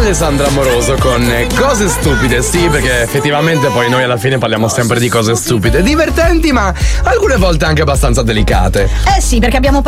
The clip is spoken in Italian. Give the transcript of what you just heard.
Alessandra Amoroso con Cose Stupide. Sì, perché effettivamente poi noi alla fine parliamo sempre di cose stupide, divertenti, ma alcune volte anche abbastanza delicate. Sì, perché abbiamo